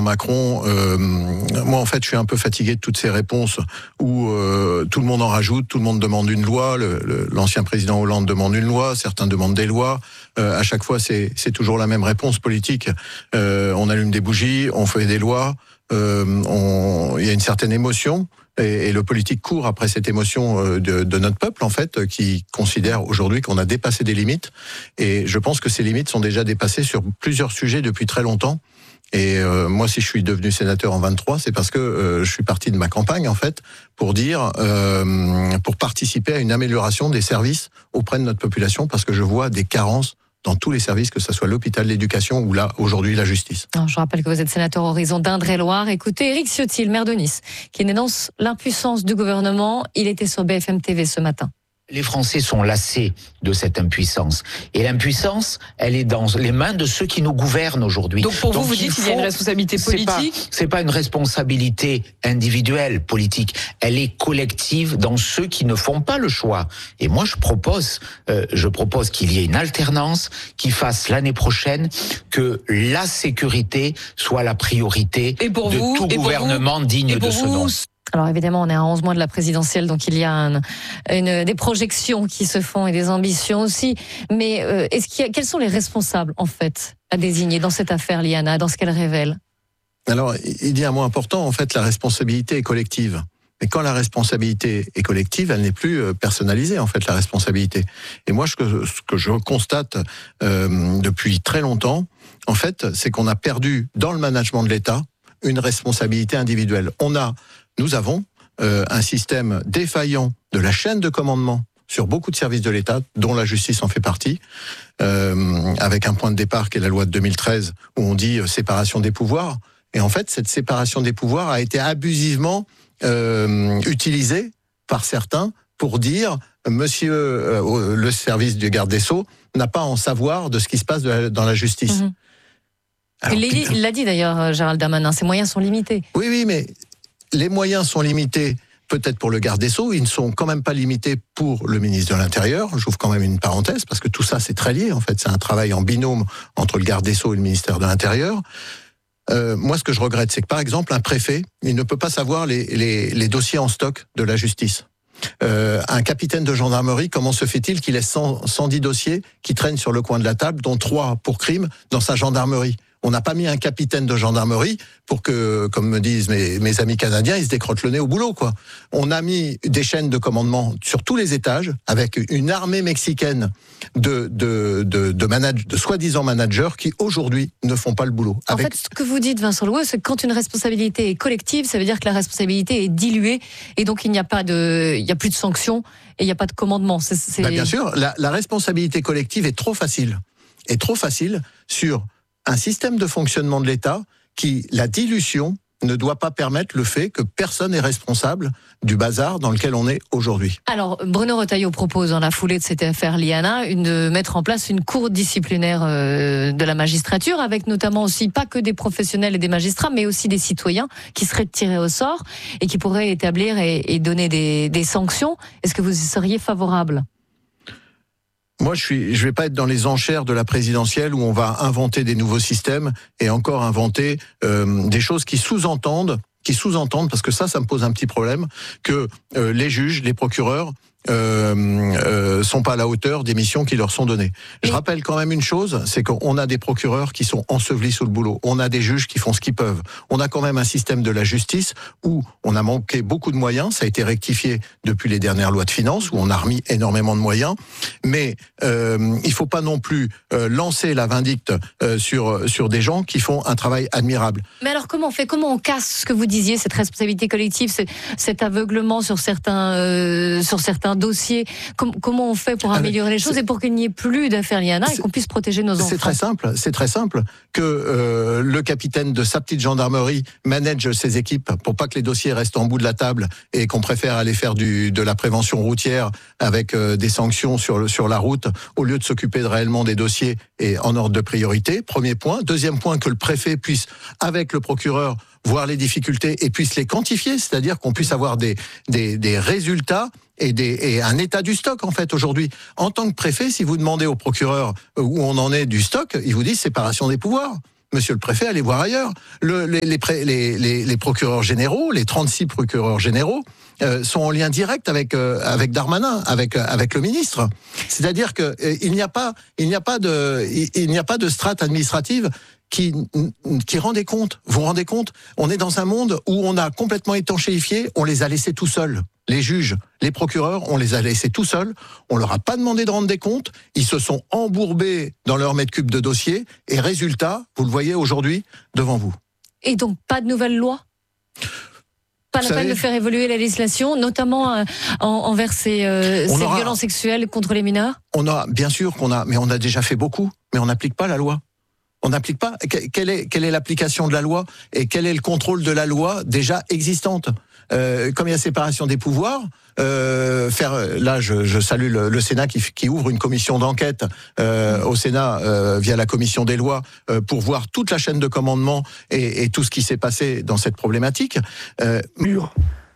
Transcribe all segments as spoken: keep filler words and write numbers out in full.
Macron. Euh, moi, en fait, je suis un peu fatigué de toutes ces réponses où euh, tout le monde en rajoute, tout le monde demande une loi. Le, le, l'ancien président Hollande demande une loi, certains demandent des lois. Euh, à chaque fois, c'est, c'est toujours la même réponse politique. Euh, on allume des bougies, on fait des lois. Euh, on, il y a une certaine émotion. Et, et le politique court après cette émotion de, de notre peuple, en fait, qui considère aujourd'hui qu'on a dépassé des limites. Et je pense que ces limites sont déjà dépassées sur plusieurs sujets depuis très longtemps. Et euh, moi, si je suis devenu sénateur en vingt-trois, c'est parce que euh, je suis parti de ma campagne, en fait, pour dire, euh, pour participer à une amélioration des services auprès de notre population, parce que je vois des carences dans tous les services, que ce soit l'hôpital, l'éducation ou là, aujourd'hui, la justice. Alors, je rappelle que vous êtes sénateur Horizon d'Indre-et-Loire. Écoutez, Éric Ciotti, le maire de Nice, qui dénonce l'impuissance du gouvernement. Il était sur B F M T V ce matin. Les Français sont lassés de cette impuissance. Et l'impuissance, elle est dans les mains de ceux qui nous gouvernent aujourd'hui. Donc pour vous, Donc, vous dites qu'il y a une responsabilité politique ? C'est pas, c'est pas une responsabilité individuelle, politique. Elle est collective dans ceux qui ne font pas le choix. Et moi, je propose, euh, je propose qu'il y ait une alternance, qui fasse l'année prochaine que la sécurité soit la priorité et pour de vous, tout et gouvernement pour vous, digne et pour de ce vous, nom. Alors évidemment, on est à onze mois de la présidentielle, donc il y a un, une, des projections qui se font et des ambitions aussi. Mais euh, est-ce qu'il y a, quels sont les responsables, en fait, à désigner dans cette affaire, Liana, dans ce qu'elle révèle ? Alors, il dit un mot important, en fait, la responsabilité est collective. Mais quand la responsabilité est collective, elle n'est plus personnalisée, en fait, la responsabilité. Et moi, ce que, ce que je constate euh, depuis très longtemps, en fait, c'est qu'on a perdu, dans le management de l'État, une responsabilité individuelle. On a... Nous avons euh, un système défaillant de la chaîne de commandement sur beaucoup de services de l'État, dont la justice en fait partie, euh, avec un point de départ qui est la loi de deux mille treize, où on dit euh, séparation des pouvoirs. Et en fait, cette séparation des pouvoirs a été abusivement euh, utilisée par certains pour dire « Monsieur, euh, le service du garde des Sceaux n'a pas à en savoir de ce qui se passe de la, dans la justice. Mmh. » Alors, il, il l'a dit d'ailleurs, Gérald Darmanin, ses moyens sont limités. Oui, oui, mais... Les moyens sont limités, peut-être pour le garde des Sceaux, ils ne sont quand même pas limités pour le ministre de l'Intérieur. J'ouvre quand même une parenthèse, parce que tout ça, c'est très lié, en fait. C'est un travail en binôme entre le garde des Sceaux et le ministère de l'Intérieur. Euh, moi, ce que je regrette, c'est que, par exemple, un préfet, il ne peut pas savoir les, les, les dossiers en stock de la justice. Euh, un capitaine de gendarmerie, comment se fait-il qu'il ait cent, cent dix dossiers qui traînent sur le coin de la table, dont trois pour crime, dans sa gendarmerie ? On n'a pas mis un capitaine de gendarmerie pour que, comme me disent mes, mes amis canadiens, ils se décrottent le nez au boulot, quoi. On a mis des chaînes de commandement sur tous les étages, avec une armée mexicaine de, de, de, de, manage, de soi-disant managers qui, aujourd'hui, ne font pas le boulot. En avec... fait, ce que vous dites, Vincent Loueux, c'est que quand une responsabilité est collective, ça veut dire que la responsabilité est diluée, et donc il n'y a pas de, il n'y a plus de sanctions, et il n'y a pas de commandement. C'est, c'est... Bah, bien sûr, la, la responsabilité collective est trop facile. Est trop facile sur... un système de fonctionnement de l'État qui, la dilution, ne doit pas permettre le fait que personne n'est responsable du bazar dans lequel on est aujourd'hui. Alors, Bruno Retailleau propose, dans la foulée de cette affaire Liana, une, de mettre en place une cour disciplinaire euh, de la magistrature, avec notamment aussi pas que des professionnels et des magistrats, mais aussi des citoyens qui seraient tirés au sort et qui pourraient établir et, et donner des, des sanctions. Est-ce que vous y seriez favorable ? Moi, je suis, je vais pas être dans les enchères de la présidentielle où on va inventer des nouveaux systèmes et encore inventer euh, des choses qui sous-entendent, qui sous-entendent, parce que ça, ça me pose un petit problème, que euh, les juges, les procureurs euh, euh, sont pas à la hauteur des missions qui leur sont données. Je Mais... rappelle quand même une chose, c'est qu'on a des procureurs qui sont ensevelis sous le boulot. On a des juges qui font ce qu'ils peuvent. On a quand même un système de la justice où on a manqué beaucoup de moyens. Ça a été rectifié depuis les dernières lois de finances où on a remis énormément de moyens. Mais euh, il faut pas non plus euh, lancer la vindicte euh, sur sur des gens qui font un travail admirable. Mais alors comment on fait ? Comment on casse ce que vous disiez, cette responsabilité collective, cet aveuglement sur certains euh, sur certains dossiers. Com- comment on fait pour améliorer les choses et pour qu'il n'y ait plus d'affaires Liana et qu'on puisse protéger nos enfants ? C'est très simple, c'est très simple que euh, le capitaine de sa petite gendarmerie manage ses équipes pour pas que les dossiers restent en bout de la table et qu'on préfère aller faire du, de la prévention routière avec euh, des sanctions sur, le, sur la route au lieu de s'occuper de réellement des dossiers et en ordre de priorité. Premier point. Deuxième point, que le préfet puisse, avec le procureur, voir les difficultés et puisse les quantifier, c'est-à-dire qu'on puisse avoir des, des, des résultats et, des, et un état du stock, en fait, aujourd'hui. En tant que préfet, si vous demandez au procureur où on en est du stock, il vous dit séparation des pouvoirs. monsieur le préfet, allez voir ailleurs. Le, les, les, les, les, les procureurs généraux, les trente-six procureurs généraux, euh, sont en lien direct avec euh, avec Darmanin, avec euh, avec le ministre. C'est-à-dire que euh, il n'y a pas il n'y a pas de il, il n'y a pas de strate administrative qui qui rend des comptes. Vous vous rendez compte ? On est dans un monde où on a complètement étanchéifié, on les a laissés tout seuls. Les juges, les procureurs, on les a laissés tout seuls. On leur a pas demandé de rendre des comptes. Ils se sont embourbés dans leur mètre cube de dossiers. Et résultat, vous le voyez aujourd'hui devant vous. Et donc, pas de nouvelle loi ? Pas la peine de faire évoluer la législation, notamment euh, en, envers ces, euh, ces aura, violences sexuelles contre les mineurs ? On a, bien sûr qu'on a, mais on a déjà fait beaucoup. Mais on n'applique pas la loi. On n'applique pas. Quelle est, quelle est l'application de la loi et quel est le contrôle de la loi déjà existante ? Euh, comme il y a séparation des pouvoirs, euh, faire là, je, je salue le, le Sénat qui, qui ouvre une commission d'enquête euh, au Sénat euh, via la commission des lois euh, pour voir toute la chaîne de commandement et, et tout ce qui s'est passé dans cette problématique. Euh, Mur,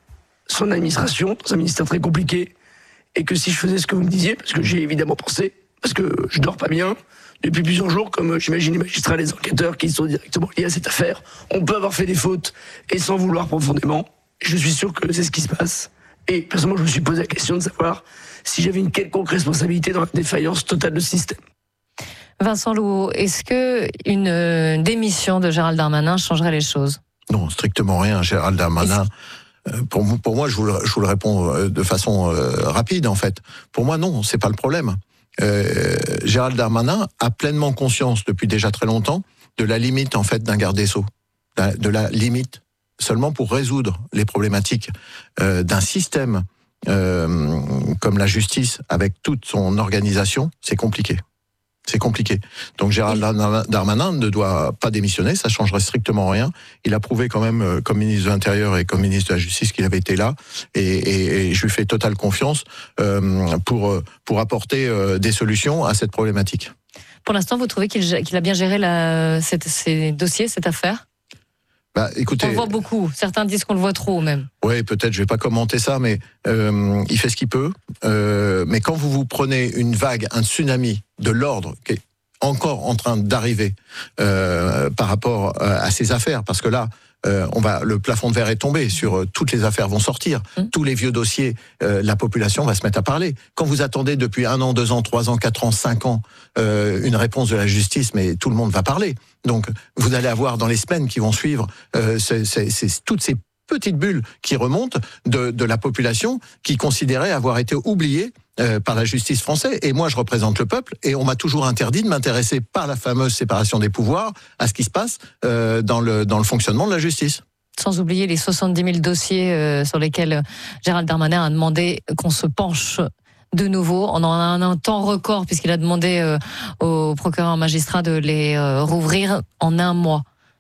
son administration, dans un ministère très compliqué, et que si je faisais ce que vous me disiez, parce que j'ai évidemment pensé, parce que je dors pas bien depuis plusieurs jours, comme j'imagine les magistrats, les enquêteurs qui sont directement liés à cette affaire, on peut avoir fait des fautes et sans vouloir profondément. Je suis sûr que c'est ce qui se passe. Et personnellement, je me suis posé la question de savoir si j'avais une quelconque responsabilité dans la défaillance totale de ce système. Vincent Louhault, est-ce que une démission de Gérald Darmanin changerait les choses ? Non, strictement rien. Gérald Darmanin, euh, pour, pour moi, je vous, le, je vous le réponds de façon euh, rapide, en fait. Pour moi, non, c'est pas le problème. Euh, Gérald Darmanin a pleinement conscience, depuis déjà très longtemps, de la limite, en fait, d'un garde des Sceaux. De la limite. Seulement pour résoudre les problématiques euh, d'un système euh, comme la justice, avec toute son organisation, c'est compliqué. C'est compliqué. Donc Gérald Darmanin ne doit pas démissionner, ça changerait strictement rien. Il a prouvé quand même, comme ministre de l'Intérieur et comme ministre de la Justice, qu'il avait été là, et, et, et je lui fais totale confiance euh, pour pour apporter euh, des solutions à cette problématique. Pour l'instant, vous trouvez qu'il qu'il a bien géré la, cette, ces dossiers, cette affaire ? Bah, écoutez, on le voit beaucoup. Certains disent qu'on le voit trop, même. Oui, peut-être. Je vais pas commenter ça, mais euh, il fait ce qu'il peut. Euh, mais quand vous vous prenez une vague, un tsunami de l'ordre qui est encore en train d'arriver euh, par rapport à ces affaires, parce que là, euh, on va, le plafond de verre est tombé. Sur euh, toutes les affaires vont sortir, mmh. tous les vieux dossiers, euh, la population va se mettre à parler. Quand vous attendez depuis un an, deux ans, trois ans, quatre ans, cinq ans euh, une réponse de la justice, mais tout le monde va parler. Donc, vous allez avoir dans les semaines qui vont suivre euh, c'est, c'est, c'est, toutes ces petites bulles qui remontent de, de la population qui considérait avoir été oubliée euh, par la justice française. Et moi, je représente le peuple et on m'a toujours interdit de m'intéresser par la fameuse séparation des pouvoirs à ce qui se passe euh, dans le, dans le fonctionnement de la justice. Sans oublier les soixante-dix mille dossiers euh, sur lesquels Gérald Darmanin a demandé qu'on se penche de nouveau. On en a un, un temps record puisqu'il a demandé euh, au procureur magistrat de les euh, rouvrir en un mois.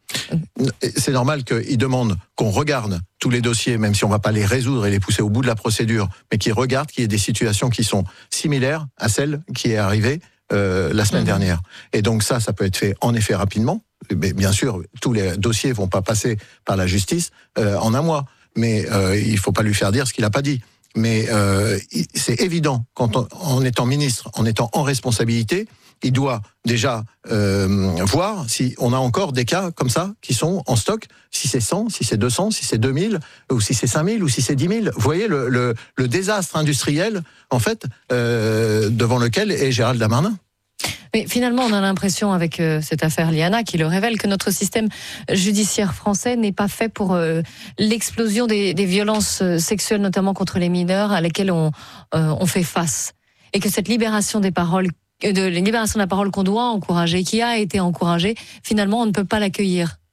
C'est normal qu'il demande qu'on regarde tous les dossiers, même si on ne va pas les résoudre et les pousser au bout de la procédure, mais qu'il regarde qu'il y ait des situations qui sont similaires à celle qui est arrivée euh, la semaine mmh. dernière. Et donc ça, ça peut être fait en effet rapidement. Mais bien sûr, tous les dossiers ne vont pas passer par la justice euh, en un mois. Mais euh, il ne faut pas lui faire dire ce qu'il n'a pas dit. Mais euh, c'est évident, quand on, en étant ministre, en étant en responsabilité, il doit déjà euh, voir si on a encore des cas comme ça qui sont en stock, si c'est cent, si c'est deux cents, si c'est deux mille, ou si c'est cinq mille, ou si c'est dix mille. Vous voyez le, le, le désastre industriel, en fait, euh, devant lequel est Gérald Darmanin. Mais finalement, on a l'impression, avec euh, cette affaire Liana, qui le révèle, que notre système judiciaire français n'est pas fait pour euh, l'explosion des, des violences sexuelles, notamment contre les mineurs, à laquelle on, euh, on fait face. Et que cette libération des paroles, de la libération de la parole qu'on doit encourager, qui a été encouragée, finalement, on ne peut pas l'accueillir.